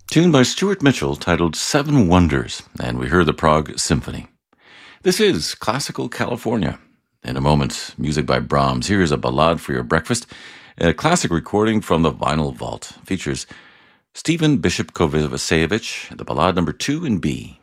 Tune by Stuart Mitchell titled Seven Wonders, and we heard the Prague Symphony. This is Classical California. In a moment, music by Brahms. Here is a ballade for your breakfast, a classic recording from the Vinyl Vault. Features Stephen Bishop Kovacevic, the ballade number 2 in B.